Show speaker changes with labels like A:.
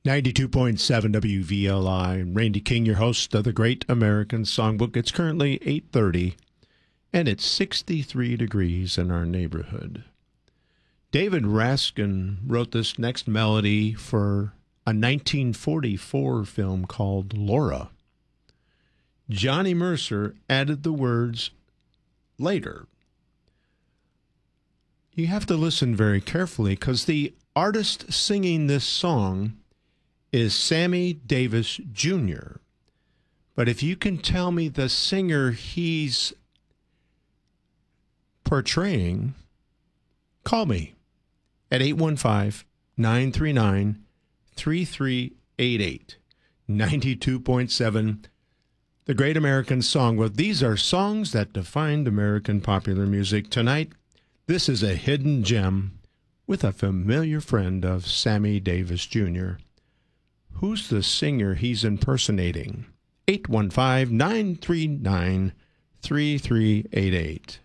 A: 92.7 WVLI. Randy King, your host of the Great American Songbook. It's currently 8:30, and it's 63 degrees in our neighborhood. David Raskin wrote this next melody for a 1944 film called Laura. Johnny Mercer added the words later. You have to listen very carefully because the artist singing this song is Sammy Davis Jr. But if you can tell me the singer he's portraying, call me at 815-939-3388. 92.7, The Great American Songbook. These are songs that defined American popular music. Tonight, this is a hidden gem with a familiar friend of Sammy Davis Jr. Who's the singer he's impersonating? 815-939-3388.